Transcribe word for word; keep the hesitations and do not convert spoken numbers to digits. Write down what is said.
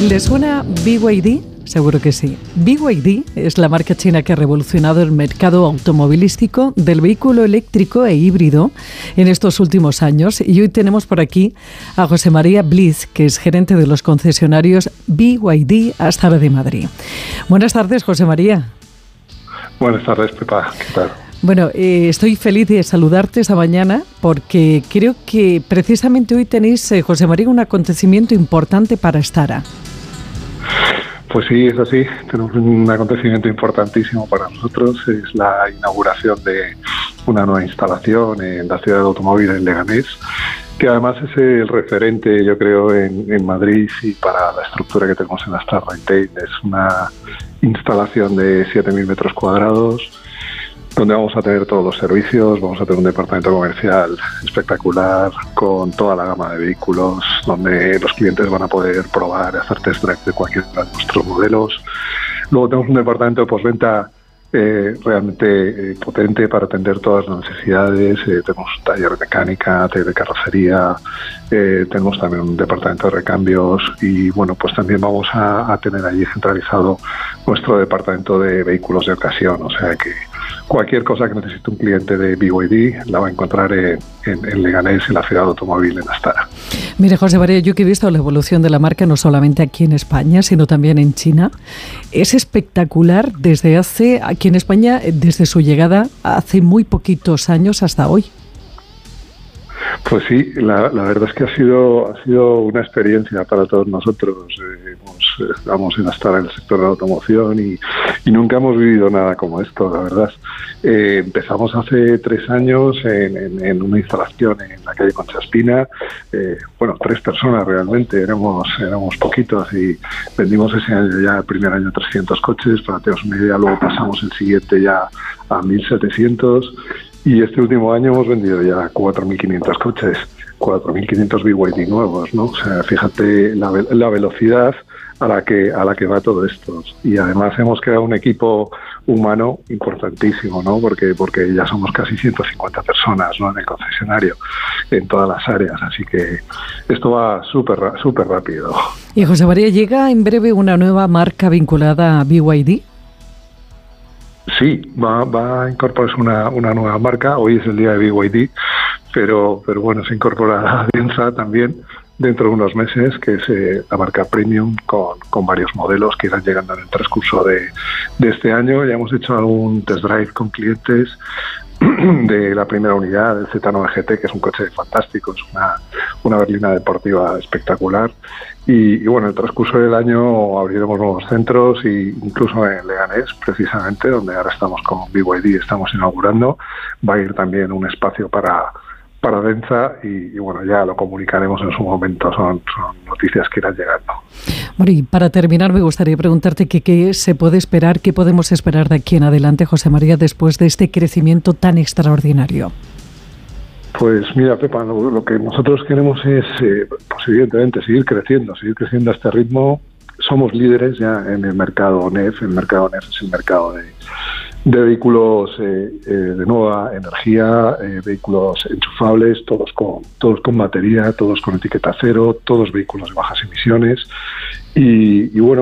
¿Le suena B Y D? Seguro que sí. B Y D es la marca china que ha revolucionado el mercado automovilístico del vehículo eléctrico e híbrido en estos últimos años. Y hoy tenemos por aquí a José María Bliz, que es gerente de los concesionarios B Y D Astara de Madrid. Buenas tardes, José María. Buenas tardes, Pepa. ¿Qué tal? Bueno, eh, estoy feliz de saludarte esta mañana porque creo que precisamente hoy tenéis, eh, José María, un acontecimiento importante para Astara. Pues sí, es así. Tenemos un acontecimiento importantísimo para nosotros. Es la inauguración de una nueva instalación en la ciudad de automóvil en Leganés, que además es el referente, yo creo, en, en Madrid y para la estructura que tenemos en Astara Retail. Es una instalación de siete mil metros cuadrados, donde vamos a tener todos los servicios, vamos a tener un departamento comercial espectacular con toda la gama de vehículos, donde los clientes van a poder probar y hacer test drive de cualquiera de nuestros modelos. Luego tenemos un departamento de postventa eh, realmente eh, potente para atender todas las necesidades. Eh, tenemos un taller de mecánica, taller de carrocería, eh, tenemos también un departamento de recambios y bueno, pues también vamos a, a tener allí centralizado nuestro departamento de vehículos de ocasión, o sea que cualquier cosa que necesite un cliente de B Y D la va a encontrar en, en, en Leganés, en la ciudad de automóvil, en Astara. Mire, José María, yo que he visto la evolución de la marca no solamente aquí en España, sino también en China, es espectacular desde hace, aquí en España, desde su llegada hace muy poquitos años hasta hoy. Pues sí, la, la verdad es que ha sido ha sido una experiencia para todos nosotros. Eh, hemos, estamos en Astara en el sector de la automoción y, y nunca hemos vivido nada como esto, la verdad. Eh, empezamos hace tres años en, en, en una instalación en la calle Concha Espina. Eh, bueno, tres personas realmente, éramos éramos poquitos y vendimos ese año ya, el primer año, trescientos coches, para que tengas una idea. Luego pasamos el siguiente ya a mil setecientos. Y este último año hemos vendido ya cuatro mil quinientos coches, cuatro mil quinientos B Y D nuevos, ¿no? O sea, fíjate la, la velocidad a la que a la que va todo esto. Y además hemos creado un equipo humano importantísimo, ¿no? Porque porque ya somos casi ciento cincuenta personas, ¿no? En el concesionario, en todas las áreas. Así que esto va súper súper rápido. Y José María, ¿llega en breve una nueva marca vinculada a B Y D? Sí, va, va a incorporarse una, una nueva marca. Hoy es el día de B Y D, pero, pero bueno, se incorpora Densa también dentro de unos meses, que es eh, la marca Premium con, con varios modelos que irán llegando en el transcurso de, de este año. Ya hemos hecho algún test drive con clientes de la primera unidad del Z nueve G T, que es un coche fantástico, es una, una berlina deportiva espectacular. Y, y bueno, en el transcurso del año abriremos nuevos centros, y incluso en Leganés, precisamente, donde ahora estamos con B Y D, estamos inaugurando, va a ir también un espacio para, para Densa y, y bueno, ya lo comunicaremos en su momento, son, son noticias que irán llegando. Bueno, y para terminar me gustaría preguntarte que, qué se puede esperar, qué podemos esperar de aquí en adelante, José María, después de este crecimiento tan extraordinario. Pues mira, Pepa, lo, lo que nosotros queremos es, eh, pues evidentemente, seguir creciendo, seguir creciendo a este ritmo. Somos líderes ya en el mercado N E F. El mercado N E F es el mercado de, de vehículos eh, eh, de nueva energía, eh, vehículos enchufables, todos con, todos con batería, todos con etiqueta cero, todos vehículos de bajas emisiones. Y, y bueno,